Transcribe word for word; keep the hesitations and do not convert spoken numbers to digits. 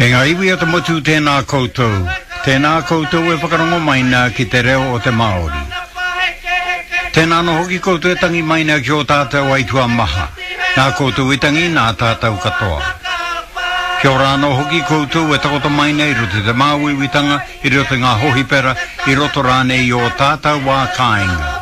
E ngā iwi o te motu tēnā koutou. Tēnā koutou e whakarongo maina ki te reo o te Māori. Tēnā no hoki koutou e tangi maina ki o tātou aitua maha. Nā koutou e tangi nā tātou katoa. Kia ora no hoki koutou e takoto maina i roto te māwiwitanga, i roto ngā hohipera, i roto rāne i o tātou wā kāinga.